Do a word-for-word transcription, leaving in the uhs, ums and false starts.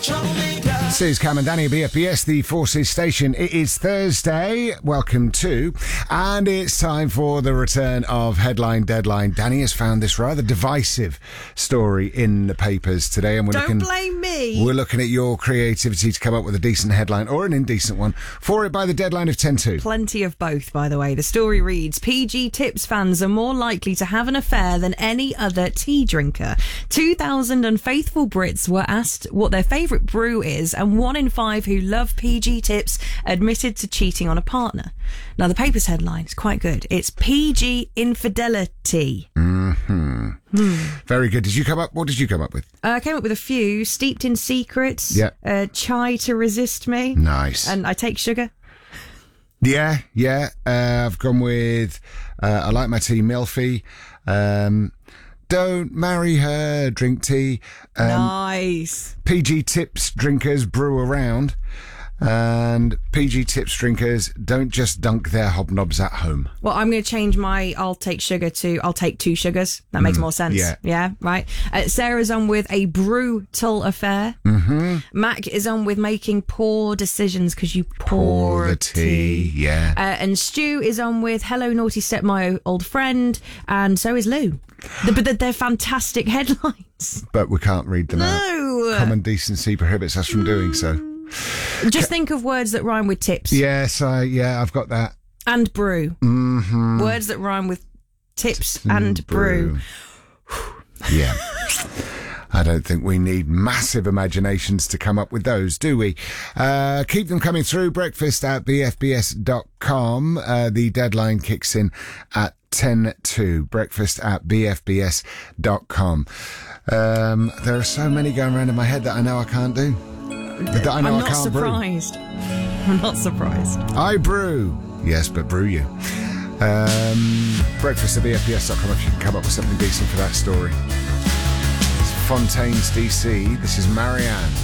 This is Cam and Danny, B F B S, the Forces Station. It is Thursday. Welcome to, and it's time for the return of Headline Deadline. Danny has found this rather divisive story in the papers today, and we're Don't looking. blame me. We're looking at your creativity to come up with a decent headline or an indecent one for it by the deadline of ten to. Plenty of both, by the way. The story reads, P G Tips fans are more likely to have an affair than any other tea drinker. two thousand unfaithful Brits were asked what their favourite brew is, and one in five who love P G Tips admitted to cheating on a partner. Now, the paper's headline is quite good. It's P G Infidelity. Mm-hmm. Hmm. Very good. Did you come up? What did you come up with? Uh, I came up with a few. Steeped in secrets. Yeah. Uh, chai to resist me. Nice. And I take sugar. Yeah, yeah. Uh, I've gone with uh, I like my tea milfy. Um, don't marry her, drink tea. Um, Nice. P G Tips drinkers brew around. And P G Tips drinkers don't just dunk their hobnobs at home. Well, I'm going to change my I'll take sugar to I'll take two sugars. That makes Mm, more sense. yeah. Yeah, right. Uh, Sarah's on with a brutal affair. Mm-hmm. Mac is on with making poor decisions because you pour, Pour the tea, yeah. Uh, and Stu is on with hello, naughty step, my old friend. And so is Lou. The, but they're fantastic headlines. But we can't read them No. out. Common decency prohibits us from doing so. Just think of words that rhyme with tips. Yes, I, yeah, I've got that. And brew. Mm-hmm. Words that rhyme with tips and brew. Yeah. I don't think we need massive imaginations to come up with those, do we? Uh, keep them coming through. Breakfast at b f b s dot com. Uh, the deadline kicks in at ten to. Breakfast at b f b s dot com. Um, there are so many going around in my head that I know I can't do. That I know I'm I not can't surprised. I'm not surprised. brew. I brew. Yes, but brew you. Um, breakfast at b f b s dot com if you can come up with something decent for that story. It's Fontaines, D C. This is Marianne.